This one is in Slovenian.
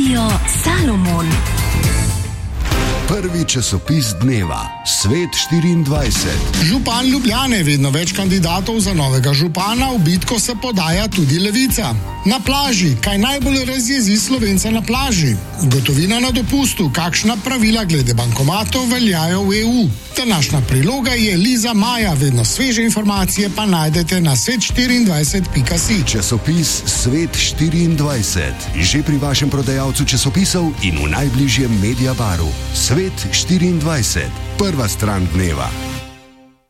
Radio Salomon. Prvi časopis dneva, Svet 24. Župan Ljubljane, vedno več kandidatov za novega župana, v bitko se podaja tudi Levica. Na plaži, kaj najbolj razjezi Slovence na plaži? Gotovina na dopustu, kakšna pravila glede bankomatov veljajo v EU. Današnja priloga je Liza Maja, vedno sveže informacije pa najdete na svet24.si. Časopis Svet 24, že pri vašem prodajalcu časopisov in v najbližjem Mediabaru. Svet 24, prva stran dneva.